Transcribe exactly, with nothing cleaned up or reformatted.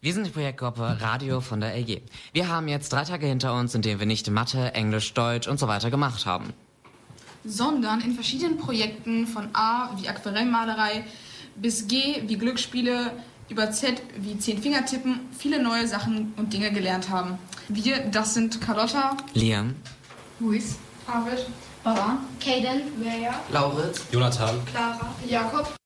Wir sind die Projektgruppe Radio von der L G. Wir haben jetzt drei Tage hinter uns, in denen wir nicht Mathe, Englisch, Deutsch und so weiter gemacht haben. Sondern in verschiedenen Projekten von A wie Aquarellmalerei bis G wie Glücksspiele über Z wie Zehn-Fingertippen viele neue Sachen und Dinge gelernt haben. Wir, das sind Carlotta, Liam, Luis, Arvid, Barbara, Kaden, Lauritz, Jonathan, Clara, Jakob,